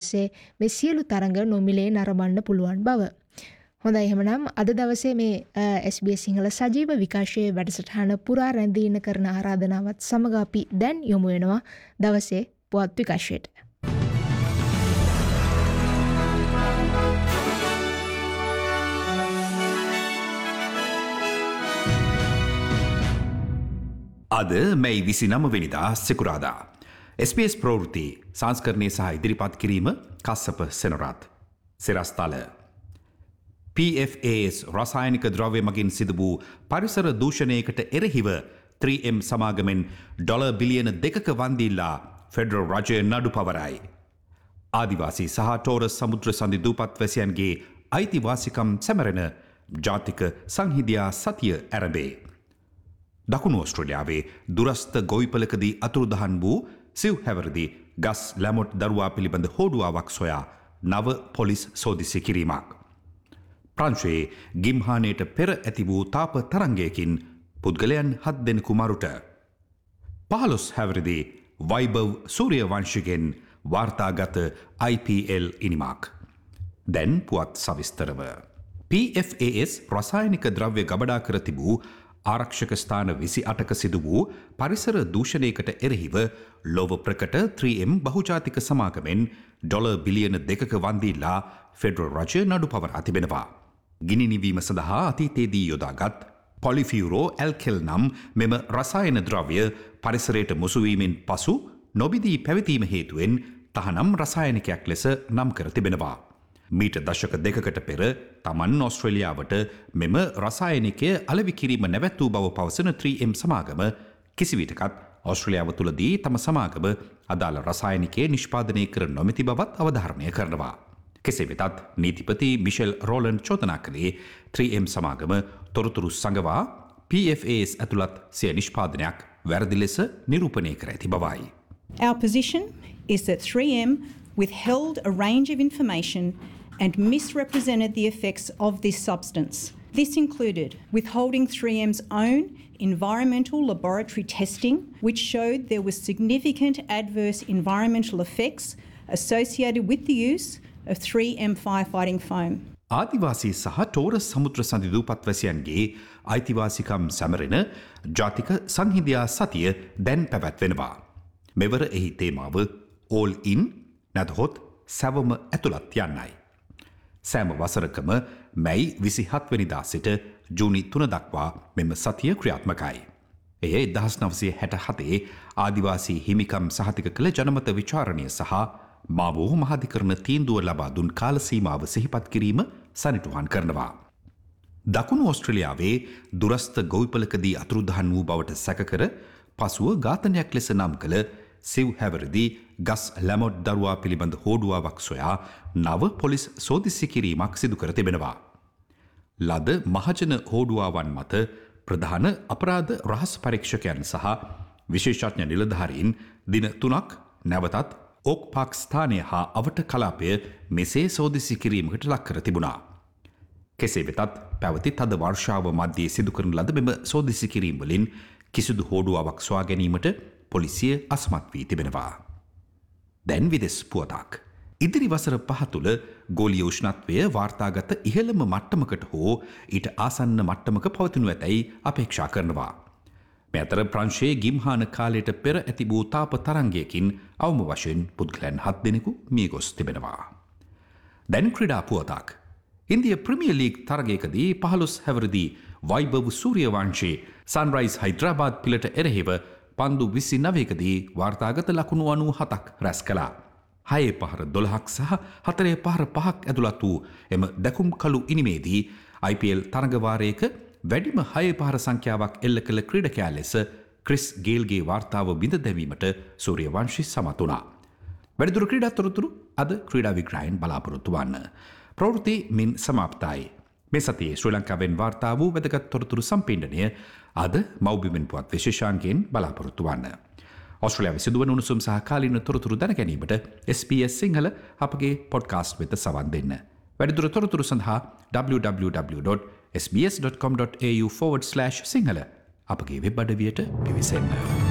පස්සේ මේ සියලු තරඟ නොමිලේ නරඹන්න පුළුවන් බව. හොඳයි එහෙමනම් අද දවසේ මේ SBS සිංහල සජීව විකාශයේ වැඩසටහන පුරා රැඳීන කරන ආරාධනාවත් සමග අපි දැන් යොමු වෙනවා දවසේ පුවත් විකාශයට. අද මැයි 29 වෙනිදා සිකුරාදා SBS ප්‍රවෘත්ති සංස්කරණය සහ ඉදිරිපත් කිරීම කස්සප සෙනරත් සිරස්තල PFAS රසායනික ද්‍රව්‍ය මගින් සිදු වූ පරිසර දූෂණයකට එරෙහිව 3M සමාගමෙන් ඩොලර් බිලියන 2ක වන්දිල්ලා ෆෙඩරල් රජය නඩු පවරයි. ආදිවාසී සහ ටෝරස් සමුද්‍ර සන්ධි දූපත් වැසියන්ගේ අයිතිවාසිකම් සැමරෙන ජාතික සංහිඳියා සතිය ඇරඹේ. දකුණු ඔස්ට්‍රේලියාවේ දුරස්ථ ගොවිපලකදී අතුරුදහන් වූ සිව් හැවරදි ගස් ලැමොට් දරුවා පිළිබඳ හෝඩුවාවක් සොයා නව පොලිස් සෝදිසි කිරීමක්. ප්‍රංශයේ ගිම්හානයට පෙර ඇති වූ තාප තරංගයකින් පුද්ගලයන් 7 දෙනෙකු මරුට. 15 හැවරදි වෛභව් සූරියවංශිකෙන් වාර්තාගත IPL ඉනිමක්. දැන් පුවත් සවිස්තරව. PFAS රසායනික ද්‍රව්‍ය ගබඩා කර තිබූ ආරක්ෂක ස්ථාන 28ක සිදු වූ පරිසර දූෂණයකට එරෙහිව ලොව ප්‍රකට 3M බහුජාතික සමාගමෙන් ඩොලර් බිලියන 2ක වන්දිල්ලා ෆෙඩරල් රජය නඩු පවරා තිබෙනවා. ගිනි නිවීම සඳහා අතීතයේදී යොදාගත් පොලිෆියුරෝ ඇල්කෙල් නම් මෙම රසායන ද්‍රව්‍ය පරිසරයට මුසුවීමෙන් පසු නොබිදී පැවතීම හේතුවෙන් තහනම් රසායනිකයක් ලෙස නම් කර තිබෙනවා. මීට දශක දෙකකට පෙර තමන් ඔස්ට්‍රේලියාවට මෙම රසායනිකය අලෙවි කිරීම නැවැත් වූ බව පවසන 3M සමාගම කිසිවිටකත් ඔස්ට්‍රේලියාව තුළදී තම සමාගම අදාළ රසායනිකය නිෂ්පාදනය කර නොමැති බවත් අවධාරණය කරනවා. කෙසේ වෙතත් නීතිපති මිෂෙල් රෝලන් චෝදනා කළේ 3M සමාගම තොරතුරු සංගවා PFAS ඇතුළත් සිය නිෂ්පාදනයක් වැරදි ලෙස නිරූපණය කර ඇති බවයි. Our position is that 3M withheld a range of information and misrepresented the effects of this substance. This included withholding 3M's own environmental laboratory testing, which showed there was significant adverse environmental effects associated with the use of 3M firefighting foam. ආදිවාසී සහ ටෝරස් සමුද්‍ර සන්ධි දූපත් වැසියන්ගේ අයිතිවාසිකම් සැමරෙන ජාතික සංහිඳියා සතිය දැන් පැවැත්වෙනවා. මෙවර එහි තේමාව all in නැතහොත් සැවම ඇතුළත් යන්නයි. සෑම වසරකම මැයි 27 වෙනිදා සිට ජූනි 3 දක්වා මෙම සතිය ක්‍රියාත්මකයි. එය 1967 ආදිවාසී හිමිකම් සහතික කළ ජනමත විචාරණය සහ මාවෝ මහාධිකරණ තීන්දුව ලබා දුන් කාල සීමාව සිහිපත් කිරීම සනිටුහන් කරනවා. දකුණු ඔස්ට්‍රේලියාවේ දුරස්ථ ගොවිපලකදී අතුරුදහන් වූ බවට සැකකර පසුව ඝාතනයක් ලෙස නම් කළ සිව් හැවරදි ගස් ලැමොට් දරුවා පිළිබඳ හෝඩුවාවක් සොයා නව පොලිස් සෝදිසි කිරීමක් සිදු කර තිබෙනවා. ලද මහජන හෝඩුවාවන් මත ප්‍රධාන අපරාධ රහස් පරීක්ෂකයන් සහ විශේෂඥ නිලධාරීන් දින 3ක් නැවතත් ඕක් පාක් ස්ථානය හා අවට කලාපය මෙසේ සෝදිසි කිරීමකට ලක් කර තිබුණා. කෙසේ වෙතත් පැවති තද වර්ෂාව මධ්‍යයේ සිදු කරන ලද මෙම සෝදිසි කිරීම වලින් කිසිදු හෝඩුවාවක් සොයා ගැනීමට පොලිසිය අසමත් වී තිබෙනවා. දැන් විදෙස් පුවතක්. ඉදිරි වසර 5 තුළ ගෝලීය උෂ්ණත්වය වාර්තාගත ඉහළම මට්ටමකට හෝ ඊට ආසන්න මට්ටමක පවතිනු ඇතැයි අපේක්ෂා කරනවා. මේ අතර ප්‍රංශයේ ගිම්හාන කාලයට පෙර ඇති වූ තාප තරංගයකින් අවම වශයෙන් පුද්ගලයන් 7 දෙනෙකු මිය ගොස් තිබෙනවා. දැන් ක්‍රීඩා පුවතක්. ඉන්දිය ප්‍රීමියර් ලීග් තරගයකදී 15 හැවිරිදි වෛභව් සූරියවංශී සන්රයිස් හයිඩ්‍රාබාද් පිලට එරෙහිව පන්දු 29කදී වාර්තාගත ලකුණු 97ක් රැස් කළා. 6 පහර 12ක් සහ 4 පහර 5ක් ඇතුළත් වූ එම දැකුම් කළු ඉනිමේදී IPL තරගවාරයක වැඩිම 6 පහර සංඛ්‍යාවක් එල්ල කළ ක්‍රීඩකයා ලෙස ක්‍රිස් ගේල්ගේ වාර්තාව බිඳ දැමීමට සූරියවංශී සමත් වුණා. වැඩිදුර ක්‍රීඩා තොරතුරු අද ක්‍රීඩා විග්‍රහයෙන් බලාපොරොත්තු වන්න. ප්‍රවෘත්ති මින් සමාප්තයි. මේ සතියේ ශ්‍රී ලංකාවෙන් වාර්තා වූ වැදගත් තොරතුරු සම්පීඩනය අද මව්බිමෙන් පුවත් විශේෂාංගයෙන් බලාපොරොත්තු වන්න. ඔස්ට්‍රේලියාවේ සිදුවන උණුසුම් සහ කාලීන තොරතුරු දැන ගැනීමට SBS සිංහල අපගේ පොඩ්කාස්ට් වෙත සවන් දෙන්න. වැඩිදුර තොරතුරු සඳහා www.sbs.com.au/සිංහල අපගේ වෙබ් අඩවියට පිවිසෙන්න.